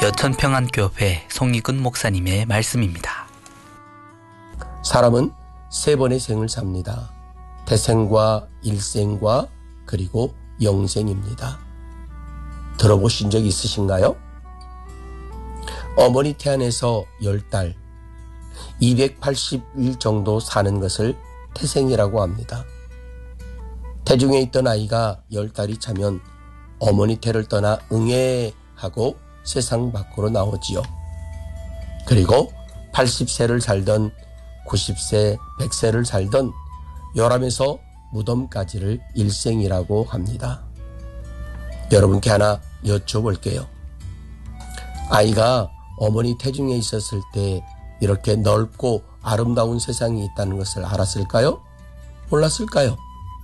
여천평안교회 송익은 목사님의 말씀입니다. 사람은 세 번의 생을 삽니다. 태생과 일생과 그리고 영생입니다. 들어보신 적 있으신가요? 어머니 태 안에서 10달, 280일 정도 사는 것을 태생이라고 합니다. 태중에 있던 아이가 10달이 차면 어머니 태를 떠나 응애하고 세상 밖으로 나오지요. 그리고 80세를 살던 90세, 100세를 살던 요람에서 무덤까지를 일생이라고 합니다. 여러분께 하나 여쭤볼게요. 아이가 어머니 태중에 있었을 때 이렇게 넓고 아름다운 세상이 있다는 것을 알았을까요? 몰랐을까요?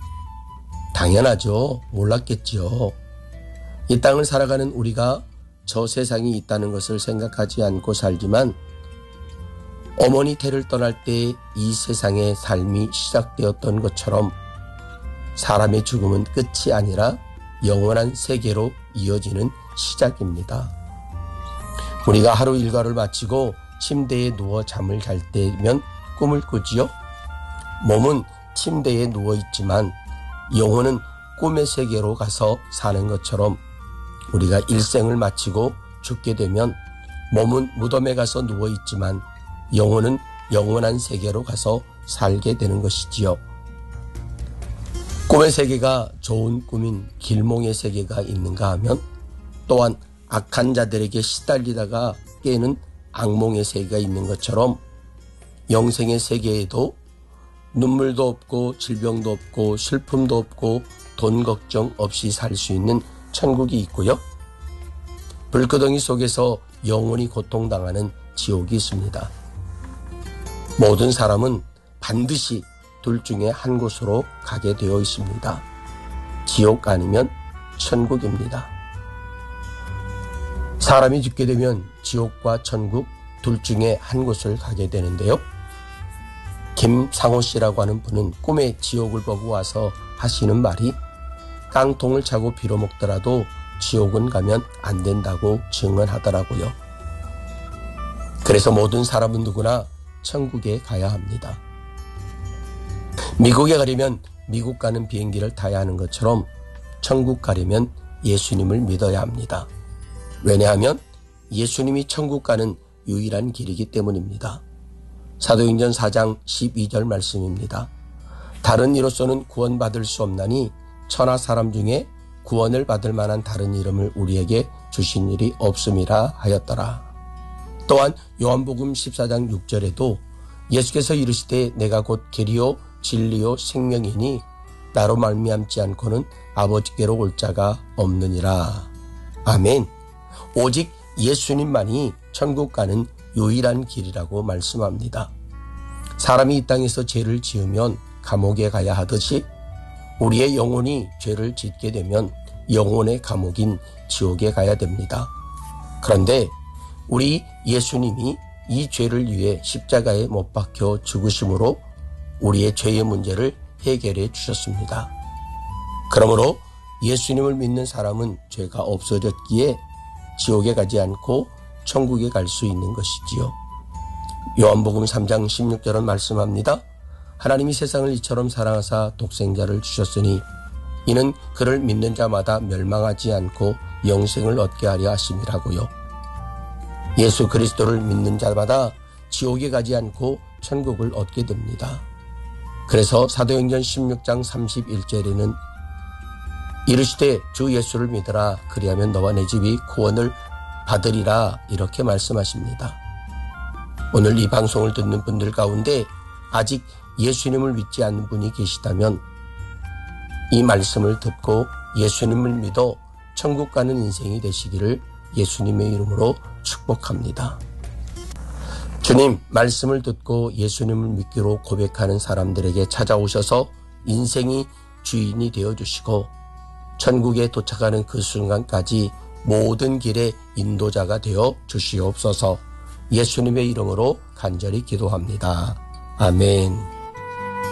당연하죠. 몰랐겠죠. 이 땅을 살아가는 우리가 저 세상이 있다는 것을 생각하지 않고 살지만 어머니 태를 떠날 때 이 세상의 삶이 시작되었던 것처럼 사람의 죽음은 끝이 아니라 영원한 세계로 이어지는 시작입니다. 우리가 하루 일과를 마치고 침대에 누워 잠을 잘 때면 꿈을 꾸지요. 몸은 침대에 누워있지만 영혼은 꿈의 세계로 가서 사는 것처럼 우리가 일생을 마치고 죽게 되면 몸은 무덤에 가서 누워있지만 영혼은 영원한 세계로 가서 살게 되는 것이지요. 꿈의 세계가 좋은 꿈인 길몽의 세계가 있는가 하면 또한 악한 자들에게 시달리다가 깨는 악몽의 세계가 있는 것처럼 영생의 세계에도 눈물도 없고 질병도 없고 슬픔도 없고 돈 걱정 없이 살 수 있는 천국이 있고요. 불구덩이 속에서 영원히 고통당하는 지옥이 있습니다. 모든 사람은 반드시 둘 중에 한 곳으로 가게 되어 있습니다. 지옥 아니면 천국입니다. 사람이 죽게 되면 지옥과 천국 둘 중에 한 곳을 가게 되는데요. 김상호 씨라고 하는 분은 꿈에 지옥을 보고 와서 하시는 말이 깡통을 차고 빌어먹더라도 지옥은 가면 안 된다고 증언하더라고요. 그래서 모든 사람은 누구나 천국에 가야 합니다. 미국에 가려면 미국 가는 비행기를 타야 하는 것처럼 천국 가려면 예수님을 믿어야 합니다. 왜냐하면 예수님이 천국 가는 유일한 길이기 때문입니다. 사도행전 4장 12절 말씀입니다. 다른 이로서는 구원받을 수 없나니 천하 사람 중에 구원을 받을 만한 다른 이름을 우리에게 주신 일이 없음이라 하였더라. 또한 요한복음 14장 6절에도 예수께서 이르시되 내가 곧 길이요 진리요 생명이니 나로 말미암지 않고는 아버지께로 올 자가 없느니라. 아멘. 오직 예수님만이 천국 가는 유일한 길이라고 말씀합니다. 사람이 이 땅에서 죄를 지으면 감옥에 가야 하듯이 우리의 영혼이 죄를 짓게 되면 영혼의 감옥인 지옥에 가야 됩니다. 그런데 우리 예수님이 이 죄를 위해 십자가에 못 박혀 죽으심으로 우리의 죄의 문제를 해결해 주셨습니다. 그러므로 예수님을 믿는 사람은 죄가 없어졌기에 지옥에 가지 않고 천국에 갈 수 있는 것이지요. 요한복음 3장 16절은 말씀합니다. 하나님이 세상을 이처럼 사랑하사 독생자를 주셨으니 이는 그를 믿는 자마다 멸망하지 않고 영생을 얻게 하려 하심이라고요. 예수 그리스도를 믿는 자마다 지옥에 가지 않고 천국을 얻게 됩니다. 그래서 사도행전 16장 31절에는 이르시되 주 예수를 믿으라 그리하면 너와 내 집이 구원을 받으리라 이렇게 말씀하십니다. 오늘 이 방송을 듣는 분들 가운데 아직 예수님을 믿지 않는 분이 계시다면 이 말씀을 듣고 예수님을 믿어 천국 가는 인생이 되시기를 예수님의 이름으로 축복합니다. 주님, 말씀을 듣고 예수님을 믿기로 고백하는 사람들에게 찾아오셔서 인생이 주인이 되어주시고 천국에 도착하는 그 순간까지 모든 길의 인도자가 되어 주시옵소서. 예수님의 이름으로 간절히 기도합니다. 아멘.